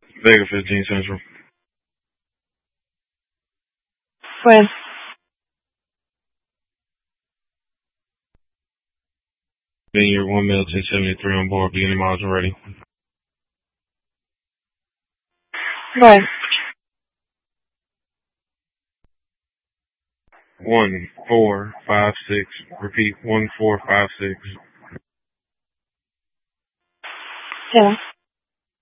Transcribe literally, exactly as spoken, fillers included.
Vega fifteen Central. When? Vineyard one mil ten seventy-three on board, beginning miles and ready. When? One four five six. Repeat, one four five six. Yeah.